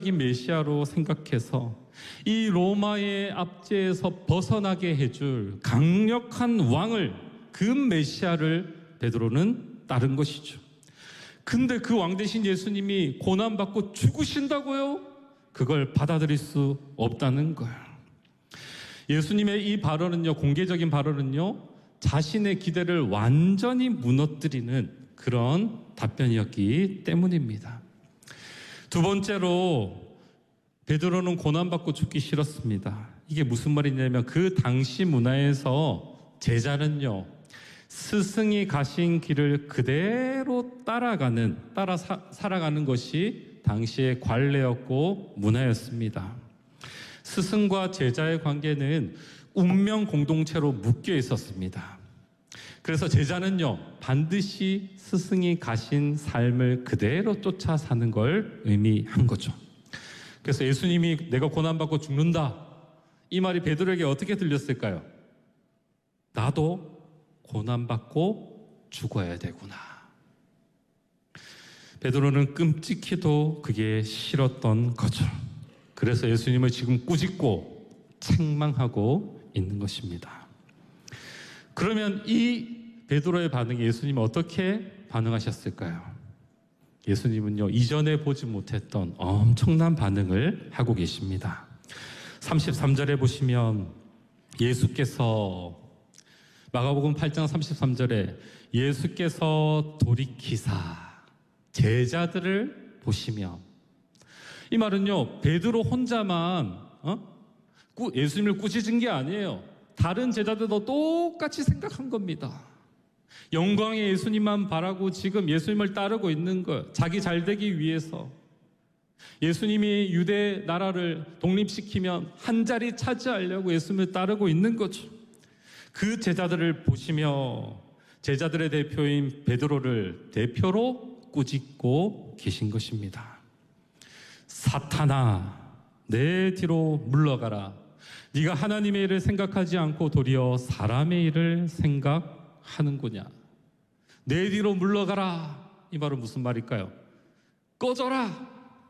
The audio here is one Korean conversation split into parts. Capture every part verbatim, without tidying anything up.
메시아로 생각해서 이 로마의 압제에서 벗어나게 해줄 강력한 왕을, 그 메시아를 베드로는 따른 것이죠. 근데 그 왕 대신 예수님이 고난받고 죽으신다고요? 그걸 받아들일 수 없다는 거예요. 예수님의 이 발언은요, 공개적인 발언은요, 자신의 기대를 완전히 무너뜨리는 그런 답변이었기 때문입니다. 두 번째로 베드로는 고난받고 죽기 싫었습니다. 이게 무슨 말이냐면 그 당시 문화에서 제자는요, 스승이 가신 길을 그대로 따라가는, 따라 사, 살아가는 것이 당시의 관례였고 문화였습니다. 스승과 제자의 관계는 운명 공동체로 묶여 있었습니다. 그래서 제자는요, 반드시 스승이 가신 삶을 그대로 쫓아 사는 걸 의미한 거죠. 그래서 예수님이 내가 고난받고 죽는다, 이 말이 베드로에게 어떻게 들렸을까요? 나도 고난받고 죽어야 되구나. 베드로는 끔찍히도 그게 싫었던 거죠. 그래서 예수님을 지금 꾸짖고 책망하고 있는 것입니다. 그러면 이 베드로의 반응에 예수님은 어떻게 반응하셨을까요? 예수님은요, 이전에 보지 못했던 엄청난 반응을 하고 계십니다. 삼십삼 절에 보시면 예수께서, 마가복음 팔 장 삼십삼 절에 예수께서 돌이키사 제자들을 보시며, 이 말은요, 베드로 혼자만 어? 예수님을 꾸짖은 게 아니에요. 다른 제자들도 똑같이 생각한 겁니다. 영광의 예수님만 바라고 지금 예수님을 따르고 있는 것, 자기 잘되기 위해서. 예수님이 유대 나라를 독립시키면 한 자리 차지하려고 예수님을 따르고 있는 거죠. 그 제자들을 보시며 제자들의 대표인 베드로를 대표로 꾸짖고 계신 것입니다. 사탄아, 내 뒤로 물러가라. 네가 하나님의 일을 생각하지 않고 도리어 사람의 일을 생각하는구냐. 내 뒤로 물러가라. 이 말은 무슨 말일까요? 꺼져라.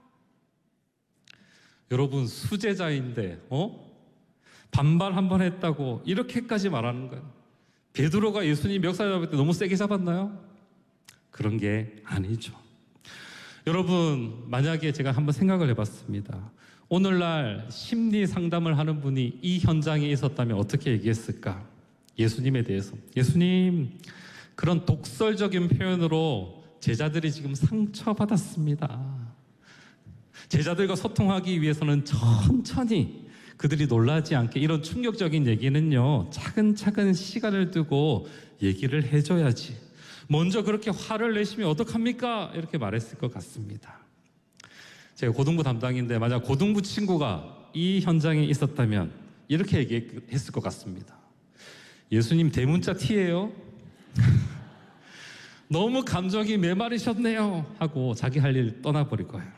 여러분, 수제자인데 어? 반발 한 번 했다고 이렇게까지 말하는 거예요. 베드로가 예수님 멱살 잡을 때 너무 세게 잡았나요? 그런 게 아니죠. 여러분, 만약에 제가 한번 생각을 해봤습니다. 오늘날 심리 상담을 하는 분이 이 현장에 있었다면 어떻게 얘기했을까? 예수님에 대해서. 예수님, 그런 독설적인 표현으로 제자들이 지금 상처받았습니다. 제자들과 소통하기 위해서는 천천히, 그들이 놀라지 않게, 이런 충격적인 얘기는요, 차근차근 시간을 두고 얘기를 해줘야지. 먼저 그렇게 화를 내시면 어떡합니까? 이렇게 말했을 것 같습니다. 제가 고등부 담당인데 만약 고등부 친구가 이 현장에 있었다면 이렇게 얘기했을 것 같습니다. 예수님 대문자 T예요? 너무 감정이 메마르셨네요 하고 자기 할 일 떠나버릴 거예요.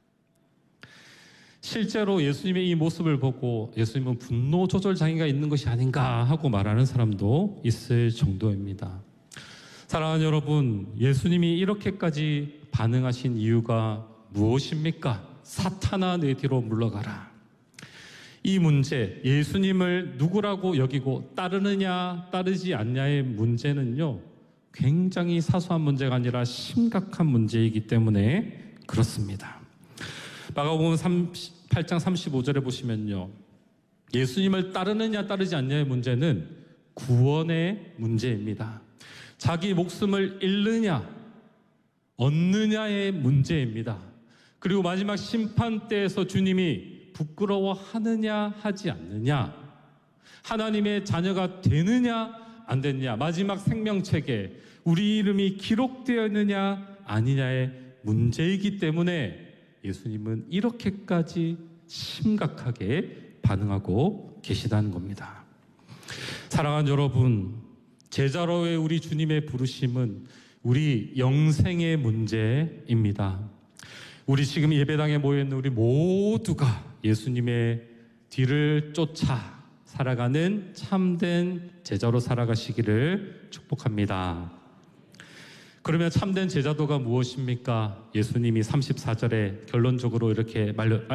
실제로 예수님의 이 모습을 보고 예수님은 분노 조절 장애가 있는 것이 아닌가 하고 말하는 사람도 있을 정도입니다. 사랑하는 여러분, 예수님이 이렇게까지 반응하신 이유가 무엇입니까? 사탄아, 내 뒤로 물러가라. 이 문제, 예수님을 누구라고 여기고 따르느냐 따르지 않냐의 문제는요, 굉장히 사소한 문제가 아니라 심각한 문제이기 때문에 그렇습니다. 마가복음 팔 장 삼십오 절에 보시면요, 예수님을 따르느냐 따르지 않냐의 문제는 구원의 문제입니다. 자기 목숨을 잃느냐 얻느냐의 문제입니다. 그리고 마지막 심판 때에서 주님이 부끄러워하느냐 하지 않느냐, 하나님의 자녀가 되느냐 안 되느냐, 마지막 생명책에 우리 이름이 기록되어 있느냐 아니냐의 문제이기 때문에 예수님은 이렇게까지 심각하게 반응하고 계시다는 겁니다. 사랑하는 여러분, 제자로의 우리 주님의 부르심은 우리 영생의 문제입니다. 우리 지금 예배당에 모여있는 우리 모두가 예수님의 뒤를 쫓아 살아가는 참된 제자로 살아가시기를 축복합니다. 그러면 참된 제자도가 무엇입니까? 예수님이 삼십사 절에 결론적으로 이렇게 말려,